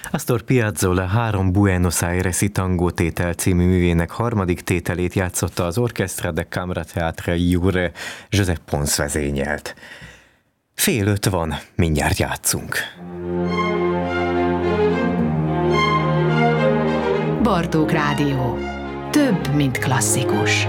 Astor Piazzolla 3 Buenos Aires-i tangó tétel című művének harmadik tételét játszotta az Orchestra de Camera Teatre Jure Josep Pons vezényelt. 4:30 van, mindjárt játszunk. Bartók Rádió. Több, mint klasszikus.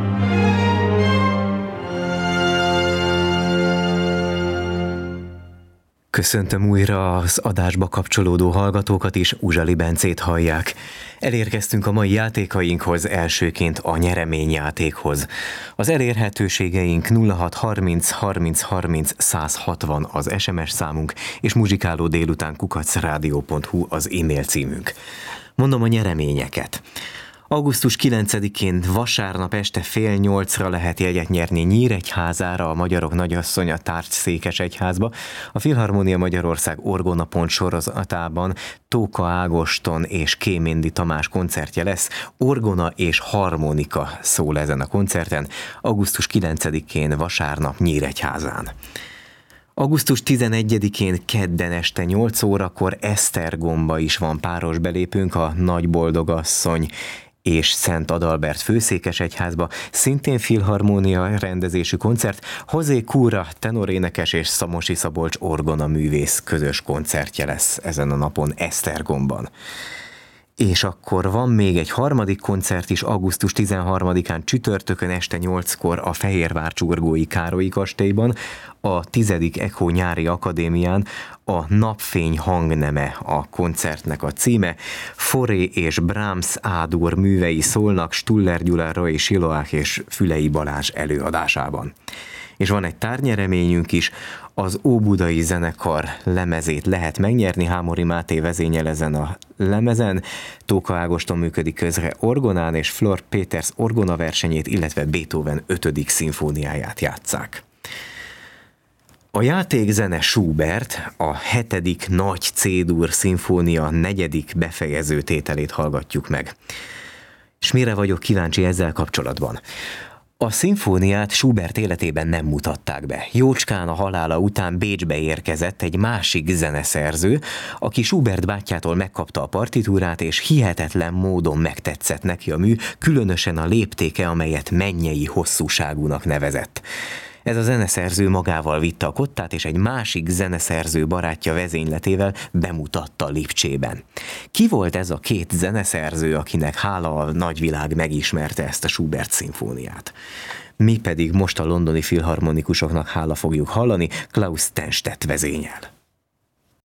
Köszöntöm újra az adásba kapcsolódó hallgatókat is, Uzsali Bencét hallják. Elérkeztünk a mai játékainkhoz, elsőként a nyereményjátékhoz. Az elérhetőségeink 0630 30 30 160 az SMS számunk, és muzsikálódélután@radio.hu az e-mail címünk. Mondom a nyereményeket. Augusztus 9-én vasárnap este 7:30 lehet jegyet nyerni Nyíregyházára, a Magyarok Nagyasszonya Tárgyszékesegyházba. A Filharmónia Magyarország Orgonapont sorozatában Tóka Ágoston és Kéméndi Tamás koncertje lesz. Orgona és harmonika szól ezen a koncerten, augusztus 9-én vasárnap Nyíregyházán. Augusztus 11-én kedden este 8 órakor Esztergomba is van páros belépünk, a Nagyboldogasszony és Szent Adalbert főszékesegyházba, szintén filharmónia rendezésű koncert, José Cura tenorénekes és Szamosi Szabolcs orgona művész közös koncertje lesz ezen a napon Esztergomban. És akkor van még egy harmadik koncert is, augusztus 13-án csütörtökön este 8-kor a Fehérvár Csurgói Károlyi kastélyban, a 10. Echo Nyári Akadémián a Napfény hangneme a koncertnek a címe. Fauré és Brahms A-dur művei szólnak Stuller Gyula, Roy Siloák és Fülei Balázs előadásában. És van egy tárnyreményünk is, az Óbudai Zenekar lemezét lehet megnyerni, Hámori Máté vezényel ezen a lemezen, Tóka Ágoston működik közre orgonán, és Flor Péters orgona versenyét, illetve Beethoven 5. szimfóniáját játsszák. A játékzene Schubert, a 7. nagy C-dur szimfónia 4. befejező tételét hallgatjuk meg. És mire vagyok kíváncsi ezzel kapcsolatban? A szimfóniát Schubert életében nem mutatták be. Jócskán a halála után Bécsbe érkezett egy másik zeneszerző, aki Schubert bátyjától megkapta a partitúrát, és hihetetlen módon megtetszett neki a mű, különösen a léptéke, amelyet mennyei hosszúságúnak nevezett. Ez a zeneszerző magával vitte a kottát, és egy másik zeneszerző barátja vezényletével bemutatta Lipcsében. Ki volt ez a 2 zeneszerző, akinek hála a nagyvilág megismerte ezt a Schubert szimfóniát? Mi pedig most a londoni filharmonikusoknak hála fogjuk hallani, Klaus Tennstedt vezényel.